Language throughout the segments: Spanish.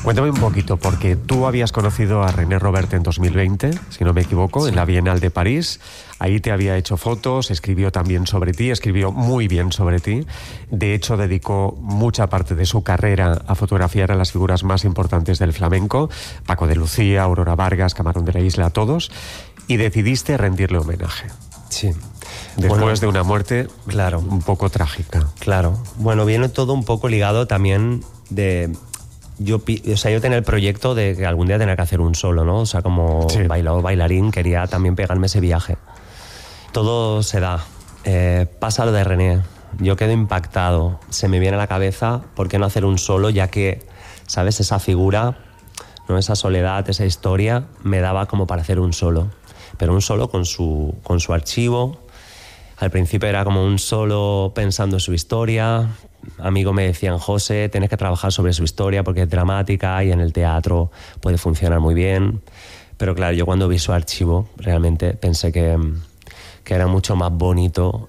Cuéntame un poquito, porque tú habías conocido a René Robert en 2020, si no me equivoco, en la Bienal de París. Ahí te había hecho fotos, escribió también sobre ti, escribió muy bien sobre ti. De hecho, dedicó mucha parte de su carrera a fotografiar a las figuras más importantes del flamenco, Paco de Lucía, Aurora Vargas, Camarón de la Isla, a todos, y decidiste rendirle homenaje. Sí. Después de una muerte, claro, un poco trágica. Claro. Bueno, viene todo un poco ligado también de... Yo tenía el proyecto de que algún día tenía que hacer un solo, ¿no? O sea, como bailarín, quería también pegarme ese viaje. Todo se da. Pasa lo de René. Yo quedo impactado. Se me viene a la cabeza, ¿por qué no hacer un solo? Ya que, ¿sabes? Esa figura, ¿no? Esa soledad, esa historia, me daba como para hacer un solo. Pero un solo con su archivo. Al principio era como un solo pensando en su historia. Amigos me decían, José, tienes que trabajar sobre su historia porque es dramática y en el teatro puede funcionar muy bien. Pero claro, yo cuando vi su archivo realmente pensé que era mucho más bonito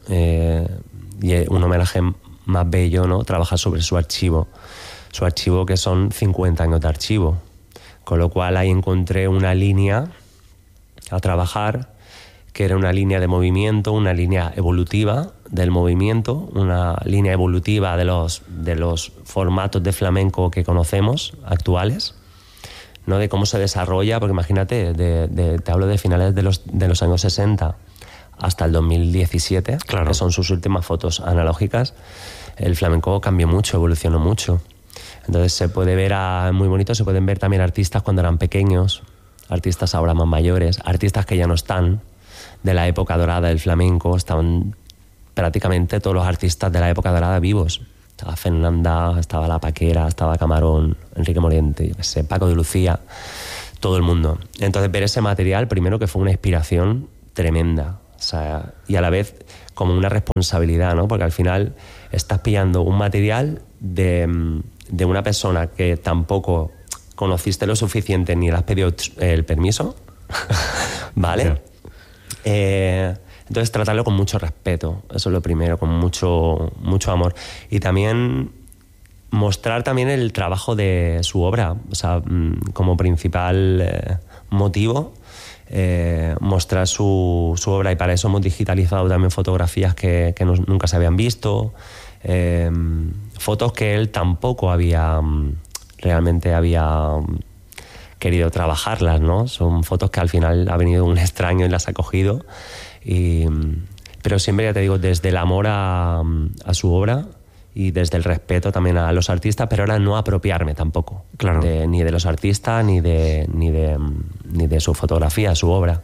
y un homenaje más bello, ¿no? Trabajar sobre su archivo que son 50 años de archivo. Con lo cual ahí encontré una línea a trabajar que era una línea de movimiento, una línea evolutiva del movimiento, una línea evolutiva de los formatos de flamenco que conocemos, actuales, ¿no? De cómo se desarrolla, porque imagínate, te hablo de finales de los años 60 hasta el 2017, claro, que son sus últimas fotos analógicas. El flamenco cambió mucho, evolucionó mucho. Entonces se puede ver, muy bonito, se pueden ver también artistas cuando eran pequeños, artistas ahora más mayores, artistas que ya no están, de la época dorada del flamenco. Estaban prácticamente todos los artistas de la época dorada vivos. Estaba Fernanda, estaba La Paquera, estaba Camarón, Enrique Morente, yo qué sé, Paco de Lucía, todo el mundo. Entonces ver ese material, primero que fue una inspiración tremenda, o sea, y a la vez como una responsabilidad, ¿no? Porque al final estás pillando un material de una persona que tampoco conociste lo suficiente ni le has pedido el permiso, ¿vale? Yeah. Entonces tratarlo con mucho respeto, eso es lo primero, con mucho amor, y también mostrar también el trabajo de su obra, o sea, como principal motivo, mostrar su obra, y para eso hemos digitalizado también fotografías que nunca se habían visto, fotos que él tampoco realmente había querido trabajarlas, ¿no? Son fotos que al final ha venido un extraño y las ha cogido, pero siempre, ya te digo, desde el amor a su obra y desde el respeto también a los artistas, pero ahora no apropiarme tampoco, claro, ni de los artistas ni de su fotografía, su obra.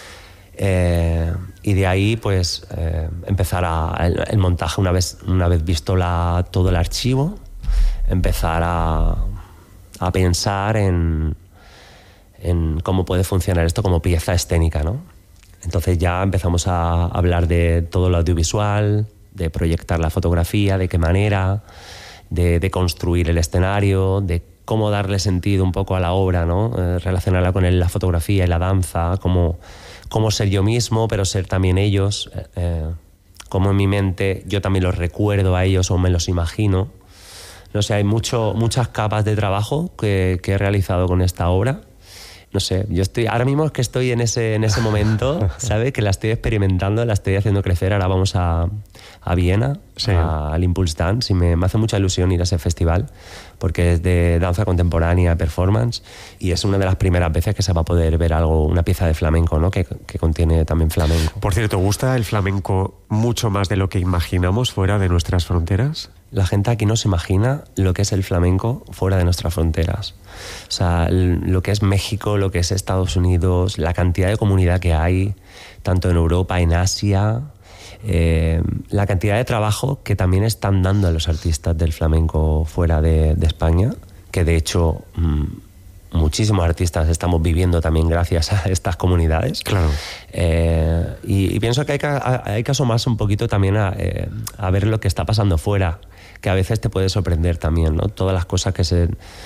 Y de ahí pues empezar el montaje, una vez visto todo el archivo, empezar a pensar en cómo puede funcionar esto como pieza escénica, ¿no? Entonces ya empezamos a hablar de todo lo audiovisual, de proyectar la fotografía, de qué manera, de construir el escenario, de cómo darle sentido un poco a la obra, ¿no? Relacionarla con la fotografía y la danza, cómo ser yo mismo, pero ser también ellos, cómo en mi mente yo también los recuerdo a ellos o me los imagino. No sé, hay muchas capas de trabajo que he realizado con esta obra. No sé, ahora mismo es que estoy en ese momento, ¿sabes? Que la estoy experimentando, la estoy haciendo crecer. Ahora vamos a Viena, sí, al Impulse Dance, y me hace mucha ilusión ir a ese festival, porque es de danza contemporánea, performance, y es una de las primeras veces que se va a poder ver una pieza de flamenco, ¿no? Que contiene también flamenco. Por cierto, ¿gusta el flamenco mucho más de lo que imaginamos fuera de nuestras fronteras? La gente aquí no se imagina lo que es el flamenco fuera de nuestras fronteras. O sea, lo que es México, lo que es Estados Unidos, la cantidad de comunidad que hay, tanto en Europa, en Asia, la cantidad de trabajo que también están dando a los artistas del flamenco fuera de España, que de hecho muchísimos artistas estamos viviendo también gracias a estas comunidades. Claro. Y pienso que hay que asomarse un poquito también a ver lo que está pasando fuera, que a veces te puede sorprender también, ¿no? Todas las cosas que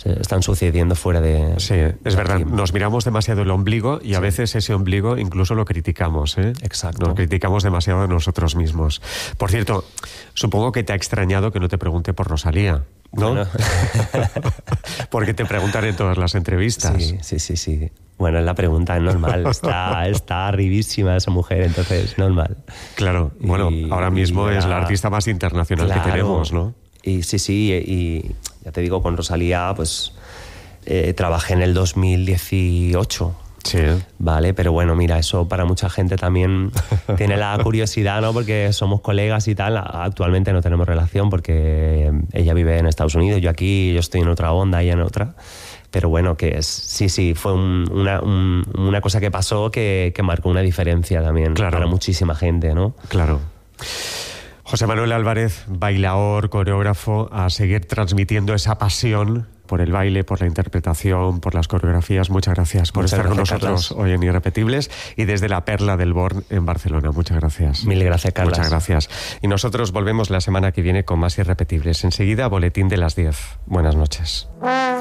están sucediendo fuera de... Sí, es verdad. Aquí. Nos miramos demasiado el ombligo y a veces ese ombligo incluso lo criticamos, ¿eh? Exacto. Nos criticamos demasiado de nosotros mismos. Por cierto, supongo que te ha extrañado que no te pregunte por Rosalía, ¿no? Bueno. Porque te preguntan en todas las entrevistas. Sí. Bueno, la pregunta es normal. Está arribísima esa mujer, entonces normal. Claro. Bueno, ahora mismo es la artista más internacional que tenemos, ¿no? Y sí, y ya te digo, con Rosalía, pues trabajé en el 2018. Sí. Vale, pero bueno, mira, eso para mucha gente también tiene la curiosidad, ¿no? Porque somos colegas y tal. Actualmente no tenemos relación porque ella vive en Estados Unidos, yo aquí, yo estoy en otra onda, ella en otra. Pero bueno, que sí, fue una cosa que pasó que marcó una diferencia también para muchísima gente, ¿no? Claro. José Manuel Álvarez, bailaor, coreógrafo, a seguir transmitiendo esa pasión por el baile, por la interpretación, por las coreografías. Muchas gracias por estar con nosotros hoy en Irrepetibles y desde la Perla del Born en Barcelona. Muchas gracias. Mil gracias, Carlas. Muchas gracias. Y nosotros volvemos la semana que viene con más Irrepetibles. Enseguida, boletín de las 10. Buenas noches.